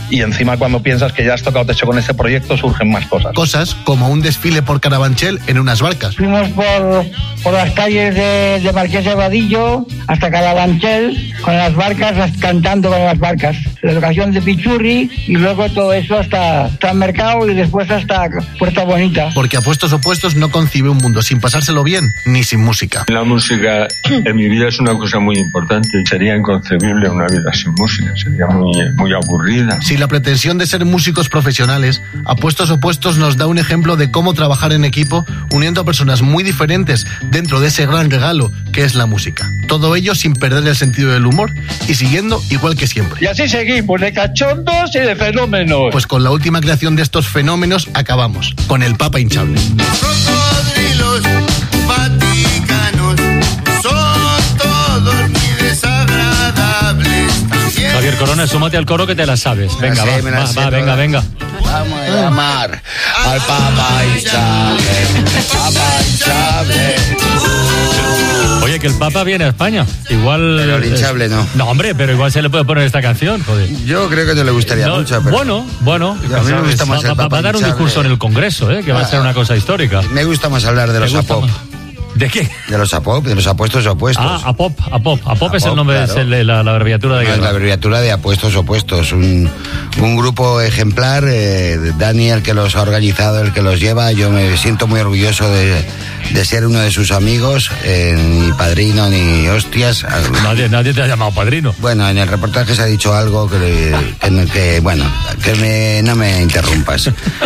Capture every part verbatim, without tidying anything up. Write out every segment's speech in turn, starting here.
y encima cuando piensas que ya has tocado techo con este proyecto surgen más cosas. Cosas como un desfile por Carabanchel en unas barcas. Fuimos por, por las calles de, de Marqués de Vadillo hasta Carabanchel con las barcas, las, cantando con las barcas. La locación de Pichurri y luego todo eso hasta, hasta el mercado y después hasta Puerta Bonita. Porque Apuestos Opuestos no concibe un mundo sin pasárselo bien ni sin música. La música en mi vida es una cosa muy importante. Sería inconcebible una vida sin música, sería muy, muy aburrida. Sin la pretensión de ser músicos profesionales, Apuestos Opuestos nos da un ejemplo de cómo trabajar en equipo uniendo a personas muy diferentes dentro de ese gran regalo que es la música. Todo ello sin perder el sentido del humor y siguiendo igual que siempre. Y así seguimos, de cachondos y de fenómenos. Pues con la última creación de estos fenómenos acabamos, con el Papa hinchable. Cocodrilos vaticanos son todos muy desagradables. También Javier Corona, súmate al coro que te la sabes. Venga, sé, va, va, va, sé, va venga, venga. Vamos a llamar al Papa hinchable, Papa hinchable. Oye, que el Papa viene a España. Igual. Pero el hinchable no. No, hombre, pero igual se le puede poner esta canción, joder. Yo creo que no le gustaría No, mucho, pero Bueno, bueno. a mí me gusta más va, el va- Papa va a dar un hinchable. discurso en el Congreso, ¿eh? Que va a Ah. ser una cosa histórica. me gusta más hablar de ¿Te los gusta apop. más? ¿De qué? De los apop, de los apuestos opuestos. Ah, APOP, APOP. APOP es el APOP, nombre, claro. es el- la, la abreviatura de No, es guerra. la abreviatura de Apuestos Opuestos, un, un grupo ejemplar. eh, Dani, el que los ha organizado, el que los lleva, yo me siento muy orgulloso de, de ser uno de sus amigos, eh, ni padrino ni hostias. Nadie, nadie te ha llamado padrino. Bueno, en el reportaje se ha dicho algo que, en el que bueno, que me, no me interrumpas.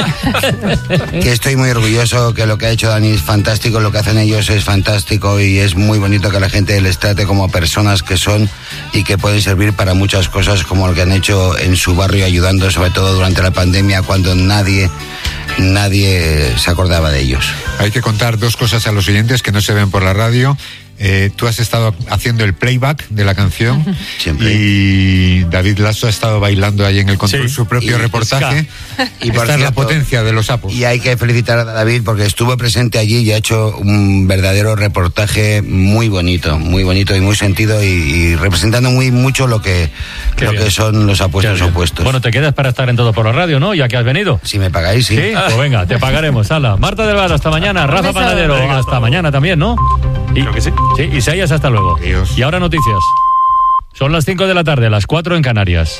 Que estoy muy orgulloso, que lo que ha hecho Dani es fantástico, lo que hacen ellos es fantástico y es muy bonito que la gente les trate como personas que son y que pueden servir para muchas cosas, como lo que han hecho en su barrio ayudando, sobre todo durante la pandemia, cuando nadie nadie se acordaba de ellos. Hay que contar dos cosas a los oyentes que no se ven por la radio. Eh, tú has estado haciendo el playback de la canción. Siempre. Y David Lasso ha estado bailando ahí en el control Sí. su propio Y- reportaje. Y por Esta es la cierto, potencia de los sapos. Y hay que felicitar a David porque estuvo presente allí y ha hecho un verdadero reportaje muy bonito, muy bonito y muy sentido y, y representando muy mucho lo que Qué lo bien. que son los apuestos Qué bien. opuestos. Bueno, te quedas para estar en Todo por la Radio, ¿no? Ya que has venido. Si me pagáis, sí. Sí, pues venga, te pagaremos. Hala. Marta del Val, hasta mañana. Rafa beso. Panadero, Venga, hasta hasta luego. mañana también, ¿no? Y, Creo que sí. Sí, Isaías, hasta luego. Adiós. Y ahora noticias. Son las cinco de la tarde, las cuatro en Canarias.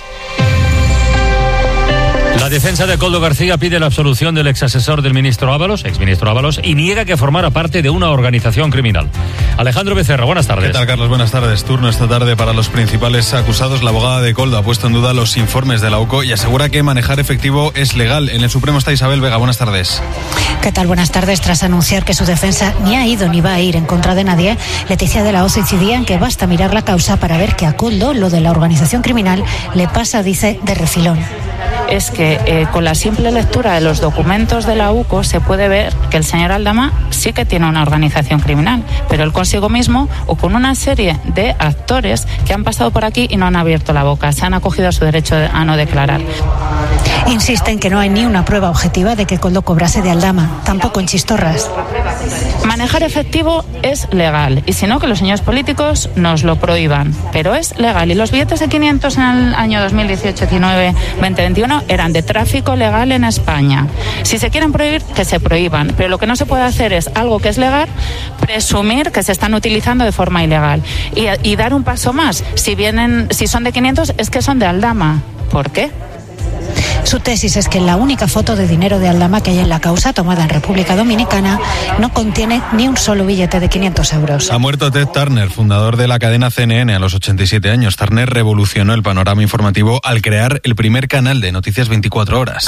La defensa de Koldo García pide la absolución del exasesor del ministro Ábalos, exministro Ábalos, y niega que formara parte de una organización criminal. Alejandro Becerra, buenas tardes. ¿Qué tal, Carlos? Buenas tardes. Turno esta tarde para los principales acusados. La abogada de Koldo ha puesto en duda los informes de la U C O y asegura que manejar efectivo es legal. En el Supremo está Isabel Vega. Buenas tardes. ¿Qué tal? Buenas tardes. Tras anunciar que su defensa ni ha ido ni va a ir en contra de nadie, Leticia de la Hoz incidía en que basta mirar la causa para ver que a Koldo lo de la organización criminal le pasa, dice, de refilón. Es que eh, con la simple lectura de los documentos de la U C O se puede ver que el señor Aldama sí que tiene una organización criminal, pero él consigo mismo o con una serie de actores que han pasado por aquí y no han abierto la boca, se han acogido a su derecho a no declarar. Insiste en que no hay ni una prueba objetiva de que Koldo cobrase de Aldama, tampoco en Chistorras. Manejar efectivo es legal y si no que los señores políticos nos lo prohíban, pero es legal y los billetes de quinientos en el año dos mil dieciocho, diecinueve, veinte, veintiuno eran de tráfico legal en España. Si se quieren prohibir, que se prohíban, pero lo que no se puede hacer es algo que es legal, presumir que se están utilizando de forma ilegal y, y dar un paso más. Si vienen, si son de quinientos es que son de Aldama. ¿Por qué? Su tesis es que la única foto de dinero de Aldama que hay en la causa, tomada en República Dominicana, no contiene ni un solo billete de quinientos euros. Ha muerto Ted Turner, fundador de la cadena C N N a los ochenta y siete años. Turner revolucionó el panorama informativo al crear el primer canal de noticias veinticuatro horas.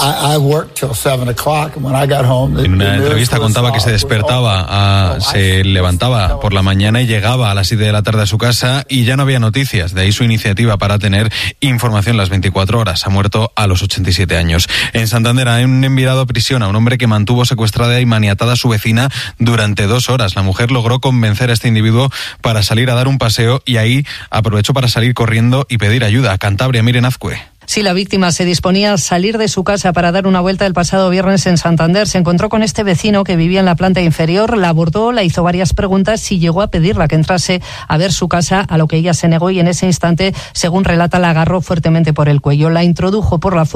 En una entrevista contaba que se despertaba, a, se levantaba por la mañana y llegaba a las siete de la tarde a su casa y ya no había noticias. De ahí su iniciativa para tener información las veinticuatro horas. Ha muerto a los ochenta y siete años. En Santander han enviado a prisión a un hombre que mantuvo secuestrada y maniatada a su vecina durante dos horas. La mujer logró convencer a este individuo para salir a dar un paseo y ahí aprovechó para salir corriendo y pedir ayuda. A Cantabria, Miren Azcue. Sí, la víctima se disponía a salir de su casa para dar una vuelta el pasado viernes en Santander. Se encontró con este vecino que vivía en la planta inferior, la abordó, le hizo varias preguntas y llegó a pedirla que entrase a ver su casa, a lo que ella se negó y en ese instante, según relata, la agarró fuertemente por el cuello. La introdujo por la